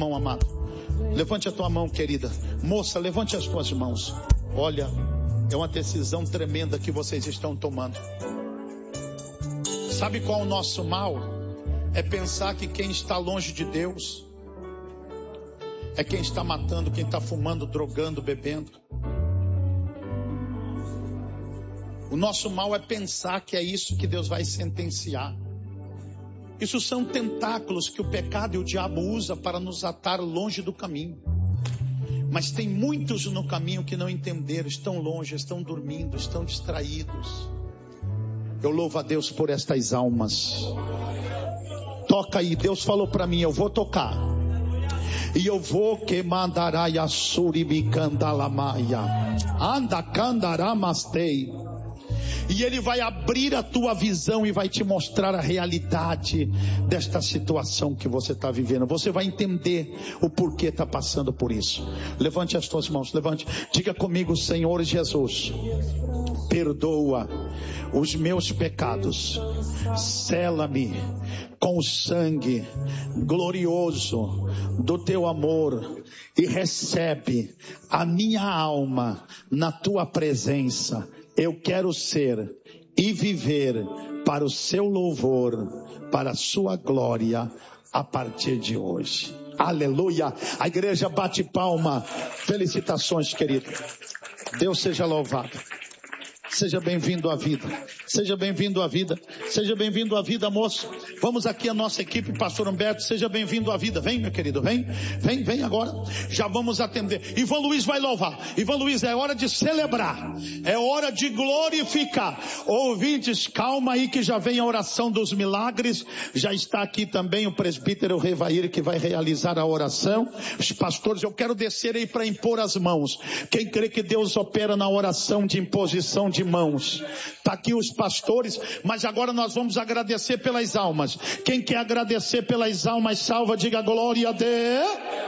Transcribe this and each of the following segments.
mão, amado. Levante a tua mão, querida. Moça, levante as tuas mãos. Olha, é uma decisão tremenda que vocês estão tomando. Sabe qual é o nosso mal? É pensar que quem está longe de Deus é quem está matando, quem está fumando, drogando, bebendo. O nosso mal é pensar que é isso que Deus vai sentenciar. Isso são tentáculos que o pecado e o diabo usa para nos atar longe do caminho. Mas tem muitos no caminho que não entenderam, estão longe, estão dormindo, estão distraídos. Eu louvo a Deus por estas almas. Toca aí, Deus falou para mim, eu vou tocar. E eu vou que mandaraia suribicandalamaya. Anda candaramastei. E Ele vai abrir a tua visão e vai te mostrar a realidade desta situação que você está vivendo. Você vai entender o porquê está passando por isso. Levante as tuas mãos, levante. Diga comigo, Senhor Jesus, perdoa os meus pecados. Sela-me com o sangue glorioso do teu amor e recebe a minha alma na tua presença. Eu quero ser e viver para o seu louvor, para a sua glória, a partir de hoje. Aleluia! A igreja bate palma. Felicitações, querido. Deus seja louvado. Seja bem-vindo à vida. Seja bem-vindo à vida. Seja bem-vindo à vida, moço. Vamos aqui a nossa equipe, pastor Humberto. Seja bem-vindo à vida. Vem, meu querido, vem. Vem agora. Já vamos atender. Ivan Luiz vai louvar. Ivan Luiz, é hora de celebrar. É hora de glorificar. Ouvintes, calma aí que já vem a oração dos milagres. Já está aqui também o presbítero Revair que vai realizar a oração. Os pastores, eu quero descer aí para impor as mãos. Quem crê que Deus opera na oração de imposição de mãos? Está aqui os pastores, mas agora nós vamos agradecer pelas almas. Quem quer agradecer pelas almas, salva, diga glória a Deus.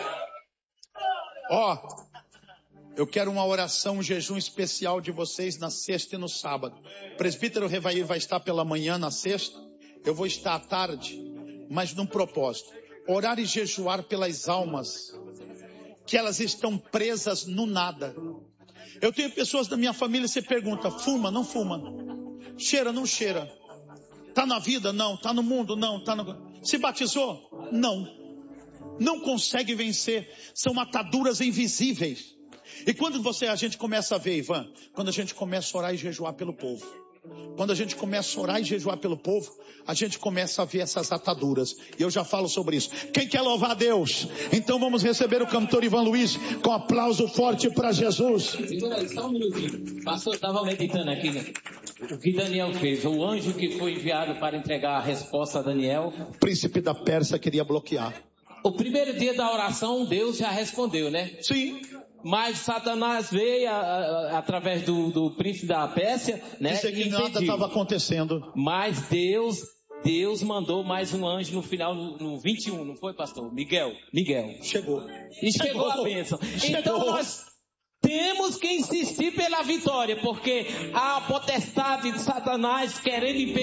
Eu quero uma oração, um jejum especial de vocês na sexta e no sábado. O presbítero Revair vai estar pela manhã na sexta, eu vou estar à tarde, mas num propósito, orar e jejuar pelas almas, que elas estão presas no nada. Eu tenho pessoas da minha família, você pergunta, fuma, não fuma? Cheira, não cheira? Está na vida? Não. Está no mundo? Não. Se batizou? Não. Não consegue vencer. São ataduras invisíveis. E quando a gente começa a ver, Ivan, quando a gente começa a orar e jejuar pelo povo, quando a gente começa a orar e jejuar pelo povo, a gente começa a ver essas ataduras. E eu já falo sobre isso. Quem quer louvar a Deus? Então vamos receber o cantor Ivan Luiz com aplauso forte para Jesus. Só um minutinho. Pastor, estava meditando aqui, né? O que Daniel fez. O anjo que foi enviado para entregar a resposta a Daniel. O príncipe da Pérsia queria bloquear. O primeiro dia da oração, Deus já respondeu, né? Sim. Mas Satanás veio através do príncipe da Pérsia, né? Dizer que nada estava acontecendo. Mas Deus mandou mais um anjo no final, no 21, não foi, pastor? Miguel. Chegou. E chegou a bênção. Então nós temos que insistir pela vitória, porque a potestade de Satanás querendo impedir